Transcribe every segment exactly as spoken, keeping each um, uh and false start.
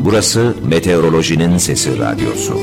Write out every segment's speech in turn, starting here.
Burası Meteorolojinin Sesi Radyosu.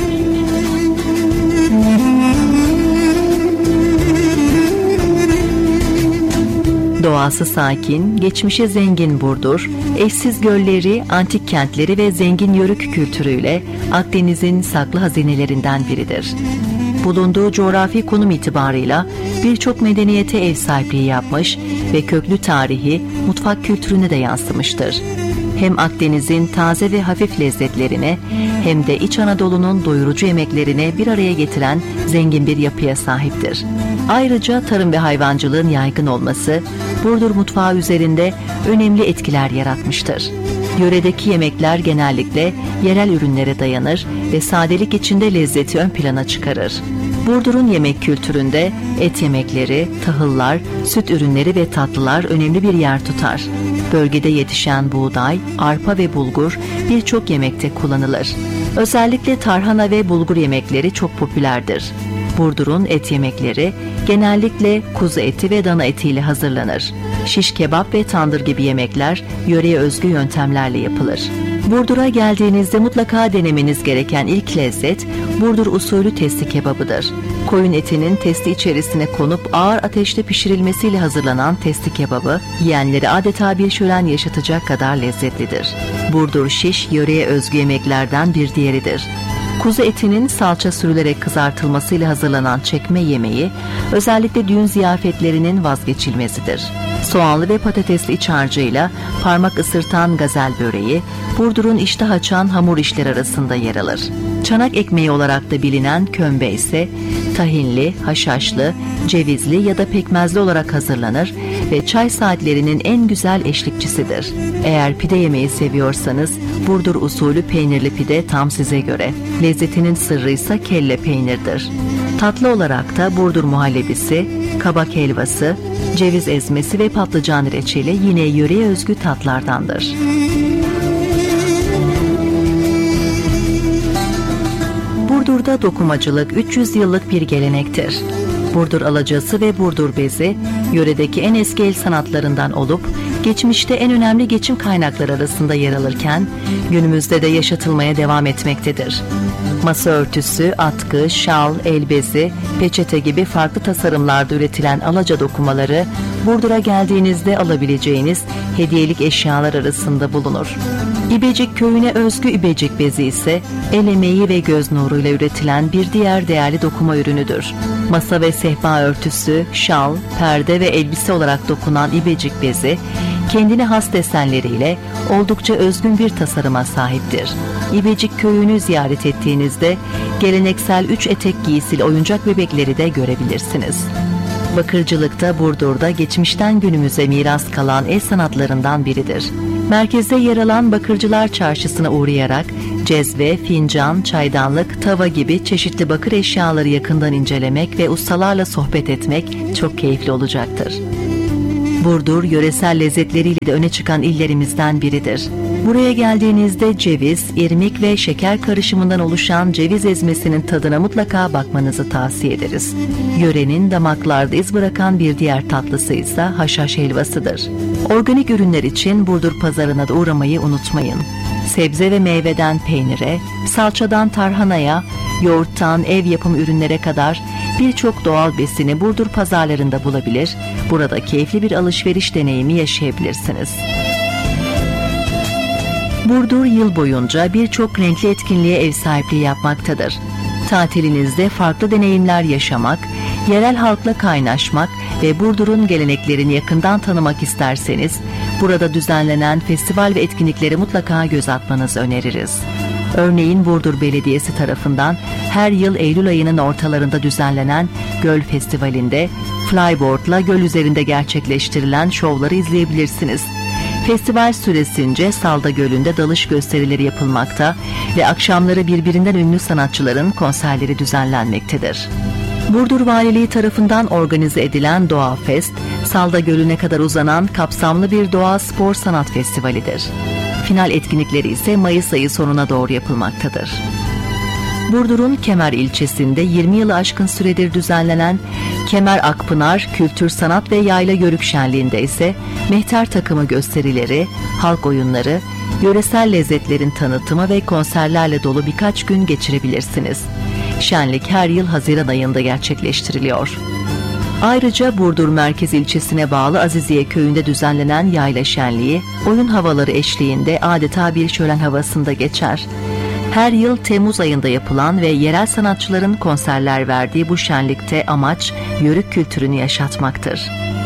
Doğası sakin, geçmişe zengin Burdur, eşsiz gölleri, antik kentleri ve zengin yörük kültürüyle Akdeniz'in saklı hazinelerinden biridir. Bulunduğu coğrafi konum itibarıyla birçok medeniyete ev sahipliği yapmış ve köklü tarihi, mutfak kültürüne de yansımıştır. Hem Akdeniz'in taze ve hafif lezzetlerini hem de İç Anadolu'nun doyurucu yemeklerini bir araya getiren zengin bir yapıya sahiptir. Ayrıca tarım ve hayvancılığın yaygın olması Burdur mutfağı üzerinde önemli etkiler yaratmıştır. Yöredeki yemekler genellikle yerel ürünlere dayanır ve sadelik içinde lezzeti ön plana çıkarır. Burdur'un yemek kültüründe et yemekleri, tahıllar, süt ürünleri ve tatlılar önemli bir yer tutar. Bölgede yetişen buğday, arpa ve bulgur birçok yemekte kullanılır. Özellikle tarhana ve bulgur yemekleri çok popülerdir. Burdur'un et yemekleri genellikle kuzu eti ve dana etiyle hazırlanır. Şiş kebap ve tandır gibi yemekler yöreye özgü yöntemlerle yapılır. Burdur'a geldiğinizde mutlaka denemeniz gereken ilk lezzet Burdur usulü testi kebabıdır. Koyun etinin testi içerisine konup ağır ateşte pişirilmesiyle hazırlanan testi kebabı yiyenleri adeta bir şölen yaşatacak kadar lezzetlidir. Burdur şiş yöreye özgü yemeklerden bir diğeridir. Kuzu etinin salça sürülerek kızartılmasıyla hazırlanan çekme yemeği özellikle düğün ziyafetlerinin vazgeçilmezidir. Soğanlı ve patatesli iç harcıyla parmak ısırtan gazel böreği, Burdur'un iştah açan hamur işleri arasında yer alır. Çanak ekmeği olarak da bilinen kömbe ise tahinli, haşhaşlı, cevizli ya da pekmezli olarak hazırlanır ve çay saatlerinin en güzel eşlikçisidir. Eğer pide yemeği seviyorsanız Burdur usulü peynirli pide tam size göre. Lezzetinin sırrı ise kelle peynirdir. Tatlı olarak da Burdur muhallebisi, kabak helvası, ceviz ezmesi ve patlıcan reçeli yine yöreye özgü tatlardandır. Burdur'da dokumacılık üç yüz yıllık bir gelenektir. Burdur alacası ve Burdur bezi yöredeki en eski el sanatlarından olup geçmişte en önemli geçim kaynakları arasında yer alırken günümüzde de yaşatılmaya devam etmektedir. Masa örtüsü, atkı, şal, el bezi, peçete gibi farklı tasarımlarda üretilen alaca dokumaları Burdur'a geldiğinizde alabileceğiniz hediyelik eşyalar arasında bulunur. İbecik köyüne özgü İbecik bezi ise el emeği ve göz nuruyla üretilen bir diğer değerli dokuma ürünüdür. Masa ve sehpa örtüsü, şal, perde ve elbise olarak dokunan İbecik bezi kendine has desenleriyle oldukça özgün bir tasarıma sahiptir. İbecik köyünü ziyaret ettiğinizde geleneksel üç etek giysili oyuncak bebekleri de görebilirsiniz. Bakırcılıkta Burdur'da geçmişten günümüze miras kalan el sanatlarından biridir. Merkezde yer alan Bakırcılar Çarşısı'na uğrayarak cezve, fincan, çaydanlık, tava gibi çeşitli bakır eşyaları yakından incelemek ve ustalarla sohbet etmek çok keyifli olacaktır. Burdur, yöresel lezzetleriyle de öne çıkan illerimizden biridir. Buraya geldiğinizde ceviz, irmik ve şeker karışımından oluşan ceviz ezmesinin tadına mutlaka bakmanızı tavsiye ederiz. Yörenin damaklarda iz bırakan bir diğer tatlısı ise haşhaş helvasıdır. Organik ürünler için Burdur pazarına da uğramayı unutmayın. Sebze ve meyveden peynire, salçadan tarhanaya, yoğurttan ev yapımı ürünlere kadar birçok doğal besini Burdur pazarlarında bulabilir, burada keyifli bir alışveriş deneyimi yaşayabilirsiniz. Burdur yıl boyunca birçok renkli etkinliğe ev sahipliği yapmaktadır. Tatilinizde farklı deneyimler yaşamak, yerel halkla kaynaşmak ve Burdur'un geleneklerini yakından tanımak isterseniz, burada düzenlenen festival ve etkinlikleri mutlaka göz atmanızı öneririz. Örneğin Burdur Belediyesi tarafından her yıl Eylül ayının ortalarında düzenlenen Göl Festivali'nde flyboard'la göl üzerinde gerçekleştirilen şovları izleyebilirsiniz. Festival süresince Salda Gölü'nde dalış gösterileri yapılmakta ve akşamları birbirinden ünlü sanatçıların konserleri düzenlenmektedir. Burdur Valiliği tarafından organize edilen Doğa Fest, Salda Gölü'ne kadar uzanan kapsamlı bir doğa spor sanat festivalidir. Final etkinlikleri ise Mayıs ayı sonuna doğru yapılmaktadır. Burdur'un Kemer ilçesinde yirmi yılı aşkın süredir düzenlenen Kemer Akpınar Kültür Sanat ve Yayla Yörük Şenliği'nde ise mehter takımı gösterileri, halk oyunları, yöresel lezzetlerin tanıtımı ve konserlerle dolu birkaç gün geçirebilirsiniz. Şenlik her yıl Haziran ayında gerçekleştiriliyor. Ayrıca Burdur Merkez ilçesine bağlı Aziziye köyünde düzenlenen yayla şenliği, oyun havaları eşliğinde adeta bir şölen havasında geçer. Her yıl Temmuz ayında yapılan ve yerel sanatçıların konserler verdiği bu şenlikte amaç yörük kültürünü yaşatmaktır.